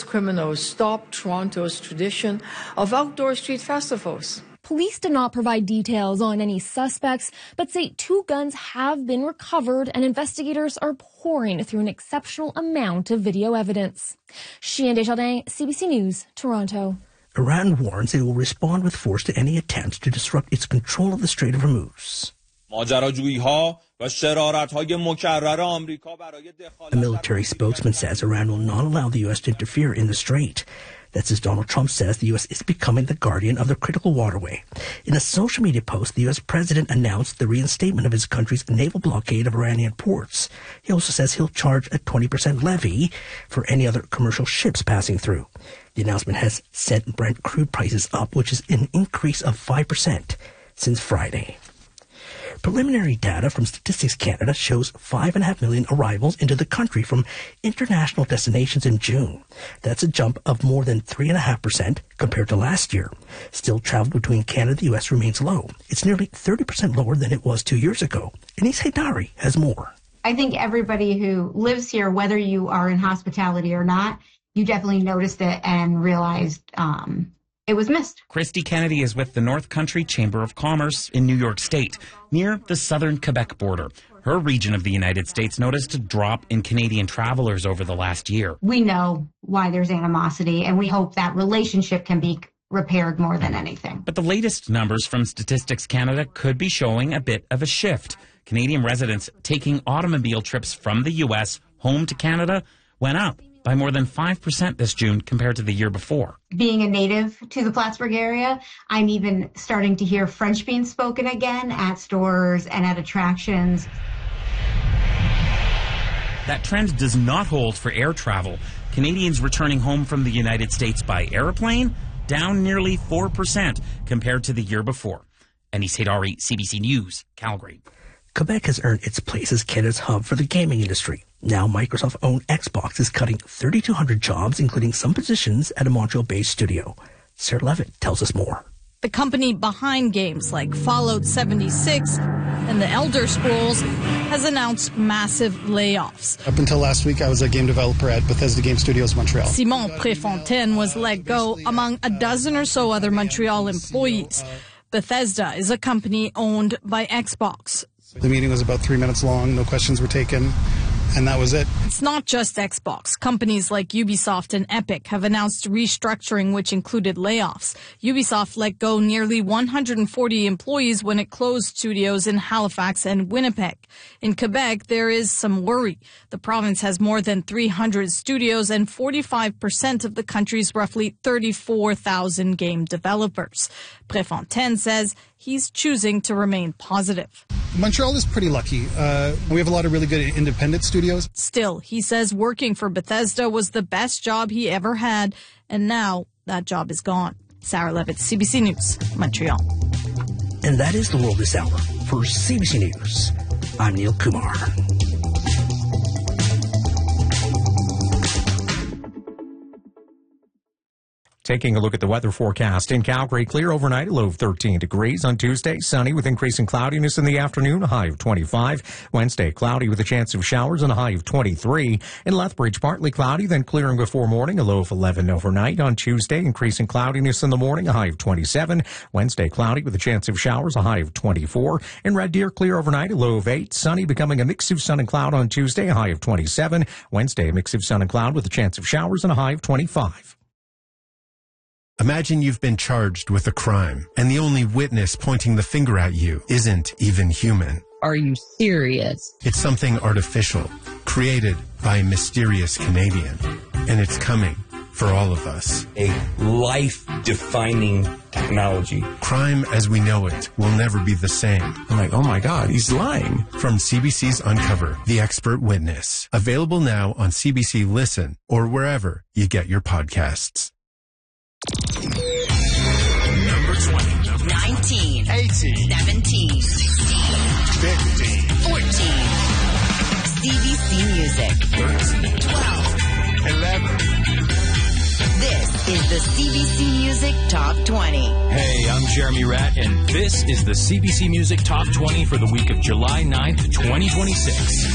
criminals stopped Toronto's tradition of outdoor street festivals. Police did not provide details on any suspects, but say 2 guns have been recovered and investigators are pouring through an exceptional amount of video evidence. Chien Desjardins, CBC News, Toronto. Iran warns it will respond with force to any attempts to disrupt its control of the Strait of Hormuz. A military spokesman says Iran will not allow the U.S. to interfere in the strait. That's as Donald Trump says the U.S. is becoming the guardian of the critical waterway. In a social media post, the U.S. president announced the reinstatement of his country's naval blockade of Iranian ports. He also says he'll charge a 20% levy for any other commercial ships passing through. The announcement has sent Brent crude prices up, which is an increase of 5% since Friday. Preliminary data from Statistics Canada shows 5.5 million arrivals into the country from international destinations in June. That's a jump of more than 3.5% compared to last year. Still, travel between Canada and the U.S. remains low. It's nearly 30% lower than it was 2 years ago. Anise Haidari has more. I think everybody who lives here, whether you are in hospitality or not, you definitely noticed it and realized it was missed. Christy Kennedy is with the North Country Chamber of Commerce in New York State, near the southern Quebec border. Her region of the United States noticed a drop in Canadian travelers over the last year. We know why there's animosity, and we hope that relationship can be repaired more than anything. But the latest numbers from Statistics Canada could be showing a bit of a shift. Canadian residents taking automobile trips from the U.S. home to Canada went up by more than 5% this June compared to the year before. Being a native to the Plattsburgh area, I'm even starting to hear French being spoken again at stores and at attractions. That trend does not hold for air travel. Canadians returning home from the United States by airplane down nearly 4% compared to the year before. Anise Haidari, CBC News, Calgary. Quebec has earned its place as Canada's hub for the gaming industry. Now Microsoft-owned Xbox is cutting 3,200 jobs, including some positions at a Montreal-based studio. Sarah Levitt tells us more. The company behind games like Fallout 76 and The Elder Scrolls has announced massive layoffs. Up until last week, I was a game developer at Bethesda Game Studios Montreal. Simon Préfontaine was let go among a dozen or so other Montreal employees. Bethesda is a company owned by Xbox. The meeting was about 3 minutes long. No questions were taken. And that was it. It's not just Xbox. Companies like Ubisoft and Epic have announced restructuring, which included layoffs. Ubisoft let go nearly 140 employees when it closed studios in Halifax and Winnipeg. In Quebec, there is some worry. The province has more than 300 studios and 45% of the country's roughly 34,000 game developers. Préfontaine says he's choosing to remain positive. Montreal is pretty lucky. We have a lot of really good independent studios. Still, he says working for Bethesda was the best job he ever had, and now that job is gone. Sarah Levitt, CBC News, Montreal. And that is the world this hour. For CBC News, I'm Neil Kumar. Taking a look at the weather forecast in Calgary, clear overnight, a low of 13 degrees. On Tuesday, sunny with increasing cloudiness in the afternoon, a high of 25. Wednesday, cloudy with a chance of showers and a high of 23. In Lethbridge, partly cloudy, then clearing before morning, a low of 11 overnight. On Tuesday, increasing cloudiness in the morning, a high of 27. Wednesday, cloudy with a chance of showers, a high of 24. In Red Deer, clear overnight, a low of 8. Sunny, becoming a mix of sun and cloud on Tuesday, a high of 27. Wednesday, a mix of sun and cloud with a chance of showers and a high of 25. Imagine you've been charged with a crime, and the only witness pointing the finger at you isn't even human. Are you serious? It's something artificial, created by a mysterious Canadian, and it's coming for all of us. A life-defining technology. Crime as we know it will never be the same. I'm like, oh my God, he's lying. From CBC's Uncover, The Expert Witness. Available now on CBC Listen or wherever you get your podcasts. Number 20. 19. 18. 17. 16. 15. 14. CBC Music. 13. 12. 11. This is the CBC Music Top 20. Hey, I'm Jeremy Ratt, and this is the CBC Music Top 20 for the week of July 9th, 2026.